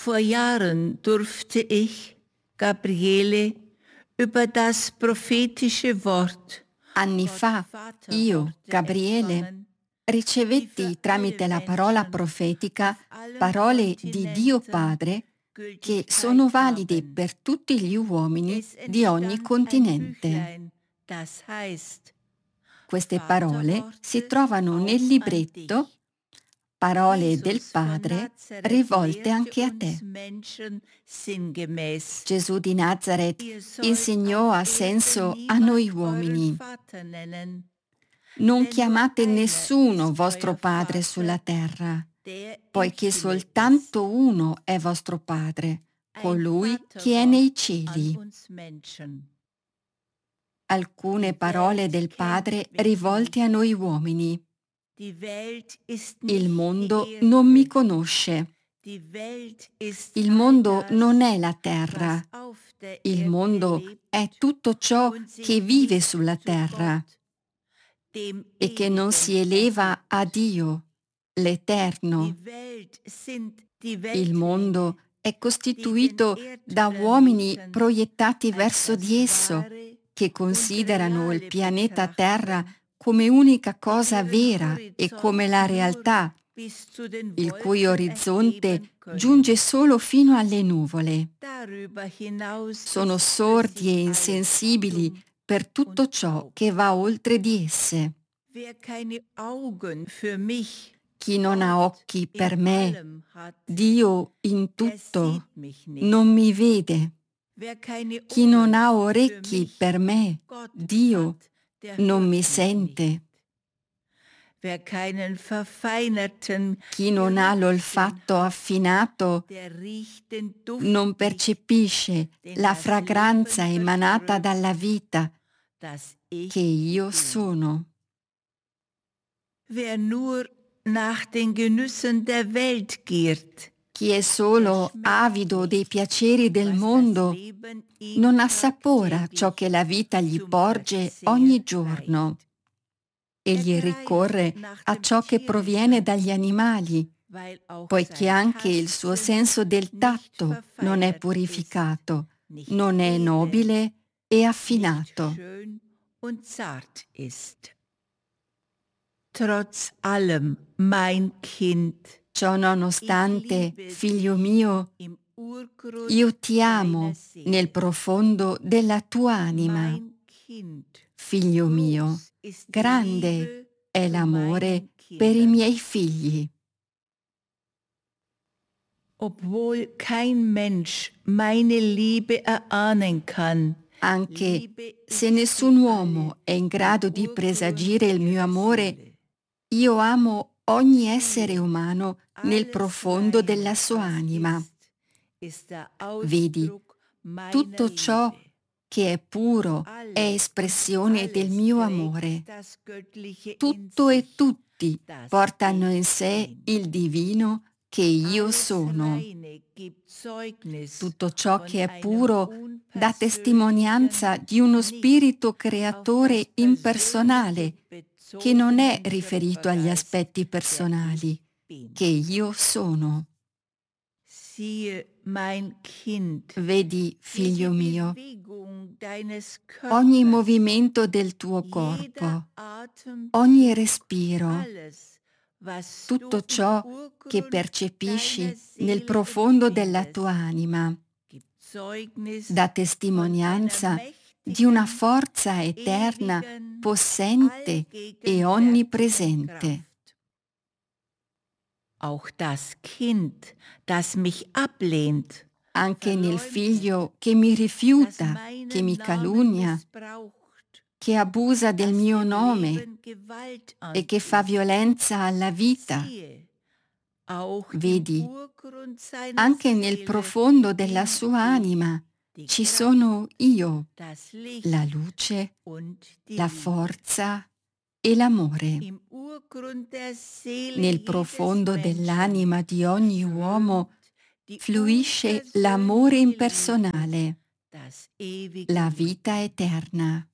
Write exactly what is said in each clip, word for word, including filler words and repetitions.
Vor Jahren durfte ich, Gabriele, über das prophetische Wort Anni fa, io, Gabriele, ricevetti tramite la parola profetica parole di Dio Padre che sono valide per tutti gli uomini di ogni continente. Queste parole si trovano nel libretto Parole del Padre rivolte anche a te. Gesù di Nazaret insegnò a senso a noi uomini: non chiamate nessuno vostro padre sulla terra, poiché soltanto uno è vostro padre, colui che è nei cieli. Alcune parole del Padre rivolte a noi uomini. Il mondo non mi conosce. Il mondo non è la terra. Il mondo è tutto ciò che vive sulla terra e che non si eleva a Dio, l'Eterno. Il mondo è costituito da uomini proiettati verso di esso, che considerano il pianeta Terra come unica cosa vera e come la realtà, il cui orizzonte giunge solo fino alle nuvole. Sono sordi e insensibili per tutto ciò che va oltre di esse. Chi non ha occhi per me, Dio in tutto, non mi vede. Chi non ha orecchi per me, Dio non mi sente. Chi non ha l'olfatto affinato non percepisce la fragranza emanata dalla vita che io sono. Chi è solo avido dei piaceri del mondo non assapora ciò che la vita gli porge ogni giorno. Egli ricorre a ciò che proviene dagli animali, poiché anche il suo senso del tatto non è purificato, non è nobile e affinato. Trotz allem, mein Kind, ciò nonostante, figlio mio, io ti amo nel profondo della tua anima. Figlio mio, grande è l'amore per i miei figli. Obwohl kein Mensch meine Liebe erahnen kann, anche se nessun uomo è in grado di presagire il mio amore, io amo ogni essere umano nel profondo della sua anima. Vedi, tutto ciò che è puro è espressione del mio amore. Tutto e tutti portano in sé il divino che io sono. Tutto ciò che è puro dà testimonianza di uno spirito creatore impersonale che non è riferito agli aspetti personali, che io sono. Vedi, figlio mio, ogni movimento del tuo corpo, ogni respiro, tutto ciò che percepisci nel profondo della tua anima, dà testimonianza di una forza eterna, possente e onnipresente. Auch das Kind, das mich ablehnt, anche nel figlio che mi rifiuta, che mi calunnia, che abusa del mio nome e che fa violenza alla vita. Vedi, anche nel profondo della sua anima ci sono io, la luce, la forza e l'amore. Nel profondo dell'anima di ogni uomo fluisce l'amore impersonale, la vita eterna.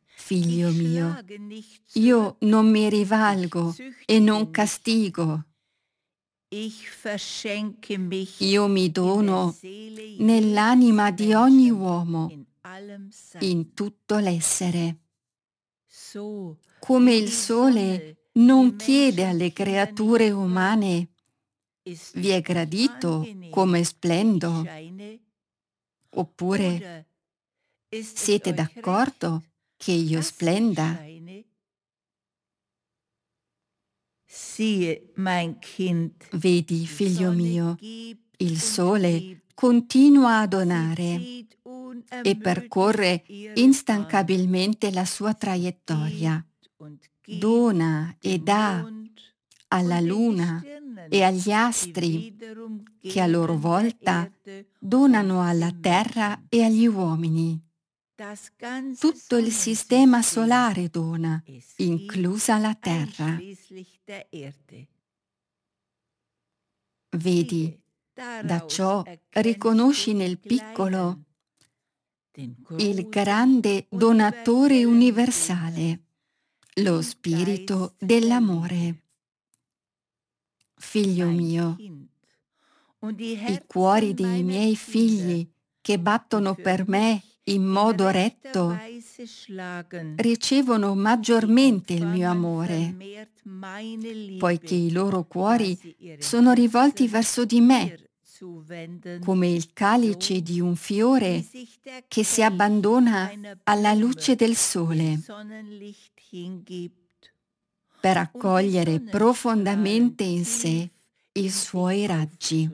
Figlio mio, io non mi rivalgo e non castigo. Io mi dono nell'anima di ogni uomo, in tutto l'essere. Come il sole non chiede alle creature umane: vi è gradito come splendo? Oppure siete d'accordo che io splenda? Vedi, figlio mio, il sole continua a donare e percorre instancabilmente la sua traiettoria. Dona e dà alla luna e agli astri, che a loro volta donano alla terra e agli uomini. Tutto il sistema solare dona, inclusa la terra. Vedi, da ciò riconosci nel piccolo il grande donatore universale, lo spirito dell'amore. Figlio mio, i cuori dei miei figli che battono per me in modo retto ricevono maggiormente il mio amore, poiché i loro cuori sono rivolti verso di me, come il calice di un fiore che si abbandona alla luce del sole per accogliere profondamente in sé i suoi raggi.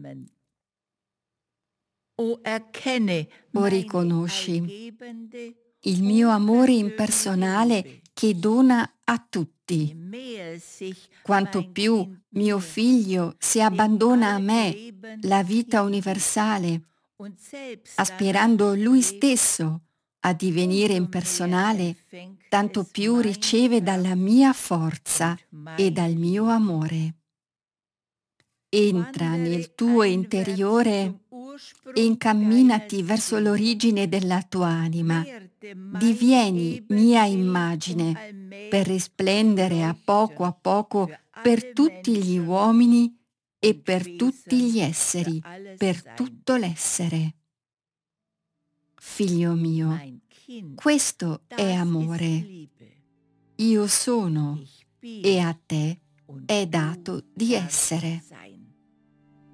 O riconosci il mio amore impersonale che dona a tutti. Quanto più mio figlio si abbandona a me, la vita universale, aspirando lui stesso a divenire impersonale, tanto più riceve dalla mia forza e dal mio amore. Entra nel tuo interiore e incamminati verso l'origine della tua anima. Divieni mia immagine per risplendere a poco a poco per tutti gli uomini e per tutti gli esseri, per tutto l'essere. Figlio mio, questo è amore. Io sono e a te è dato di essere.